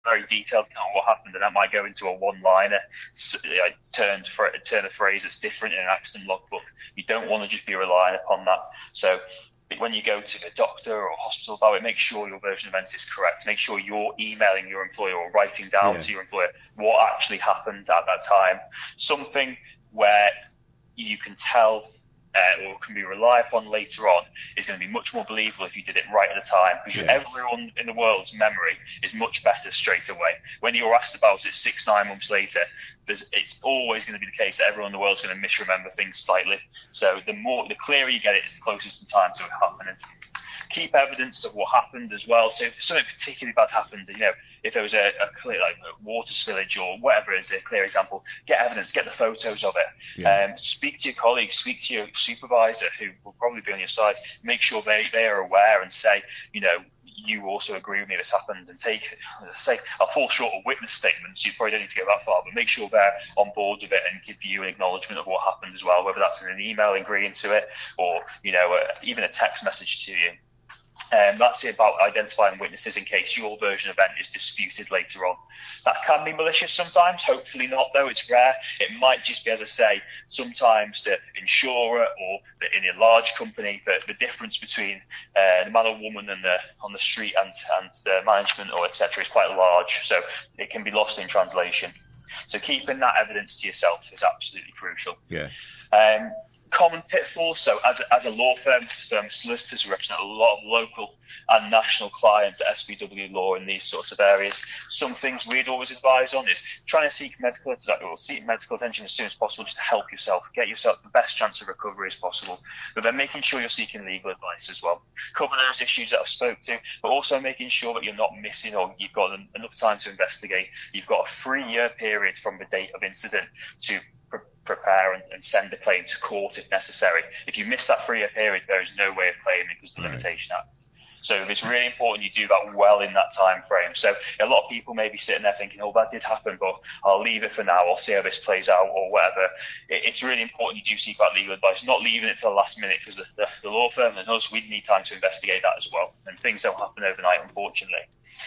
very detailed account of what happened, and that might go into a one-liner, turn a phrase that's different in an accident logbook. You don't want to just be relying upon that. So when you go to a doctor or a hospital about it, make sure your version of events is correct. Make sure you're emailing your employer or writing down to your employer what actually happened at that time. Something where you can tell or can be relied upon later on is going to be much more believable if you did it right at the time, because everyone in the world's memory is much better straight away. When you're asked about it 6-9 months later, it's always going to be the case that everyone in the world's going to misremember things slightly. So the clearer you get it, it's the closest in time to it happening. Keep evidence of what happened as well. So if something particularly bad happened, if there was a clear, like a water spillage or whatever is a clear example, get evidence, get the photos of it. Speak to your colleagues, speak to your supervisor, who will probably be on your side. Make sure they are aware and say, you also agree with me this happened, and I'll fall short of witness statements. You probably don't need to go that far, but make sure they're on board with it and give you an acknowledgement of what happened as well, whether that's in an email agreeing to it or, even a text message to you. That's about identifying witnesses in case your version of event is disputed later on. That can be malicious sometimes, hopefully not though, it's rare. It might just be, as I say, sometimes the insurer or in a large company, the difference between the man or woman on the street and the management or etc. is quite large, so it can be lost in translation. So keeping that evidence to yourself is absolutely crucial. Common pitfalls. So as a law firm, solicitors represent a lot of local and national clients at SPW Law in these sorts of areas. Some things we'd always advise on is trying to seek medical attention as soon as possible, just to help yourself, get yourself the best chance of recovery as possible. But then making sure you're seeking legal advice as well. Cover those issues that I've spoke to, but also making sure that you're not missing or you've got enough time to investigate. You've got a 3-year period from the date of incident to prepare and send a claim to court if necessary. If you miss that 3-year period, there is no way of claiming because of the Limitation Act. So it's really important you do that well in that time frame. So a lot of people may be sitting there thinking, oh, that did happen, but I'll leave it for now. I'll see how this plays out or whatever. It's really important you do seek out legal advice, not leaving it to the last minute, because the law firm and us, we need time to investigate that as well. And things don't happen overnight, unfortunately.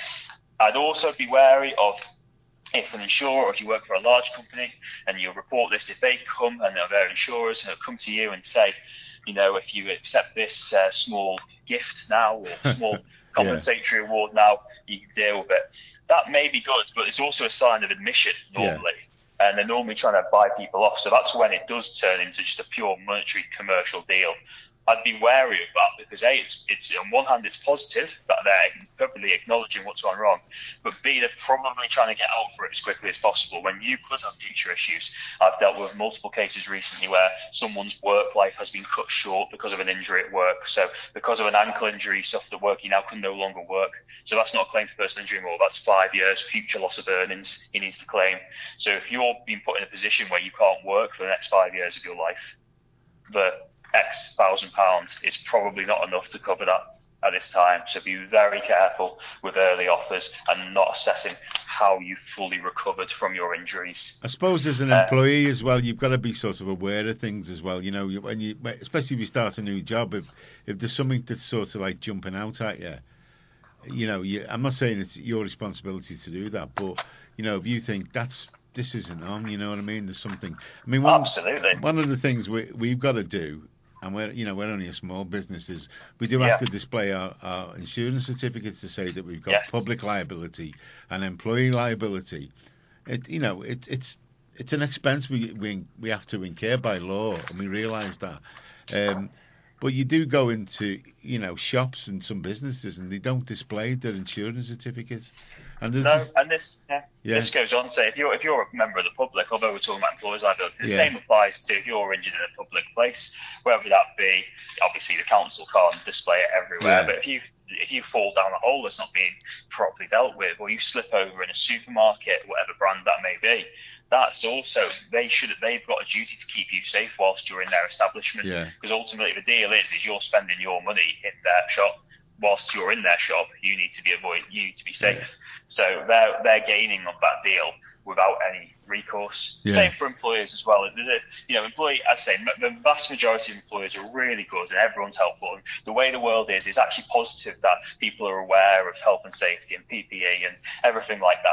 I'd also be wary of, if an insurer, or if you work for a large company and you report this, if they come and they're insurers and they'll come to you and say, if you accept this small gift now or small compensatory award now, you can deal with it. That may be good, but it's also a sign of admission normally. And they're normally trying to buy people off. So that's when it does turn into just a pure monetary commercial deal. I'd be wary of that because it's on one hand it's positive that they're probably acknowledging what's gone wrong, but B, they're probably trying to get out for it as quickly as possible when you could have future issues. I've dealt with multiple cases recently where someone's work life has been cut short because of an injury at work. So because of an ankle injury, he suffered at work, he now can no longer work. So that's not a claim for personal injury anymore. That's 5 years future loss of earnings he needs to claim. So if you're being put in a position where you can't work for the next 5 years of your life, the X £1,000 is probably not enough to cover that at this time. So be very careful with early offers and not assessing how you fully recovered from your injuries. I suppose as an employee as well, you've got to be sort of aware of things as well. Especially if you start a new job, if there's something that's sort of like jumping out at you, I'm not saying it's your responsibility to do that, but if you think this isn't on, you know what I mean? There's something. I mean, absolutely. One of the things we've got to do, and we're only a small business, is we do have to display our insurance certificates to say that we've got public liability and employee liability. It's an expense we have to incur by law, and we realise that. But you do go into shops and some businesses, and they don't display their insurance certificates. And this goes on to say, if you're a member of the public, although we're talking about employers' liability, the same applies to if you're injured in a public place, whether that be, obviously the council can't display it everywhere, but if you fall down a hole that's not being properly dealt with, or you slip over in a supermarket, whatever brand that may be, that's also, they've got a duty to keep you safe whilst you're in their establishment, because ultimately the deal is you're spending your money in their shop. whilst you're in their shop, you need to be safe. So they're gaining on that deal without any recourse. Same for employers as well. Employee, as I say, the vast majority of employers are really good and everyone's helpful. And the way the world is actually positive that people are aware of health and safety and PPE and everything like that.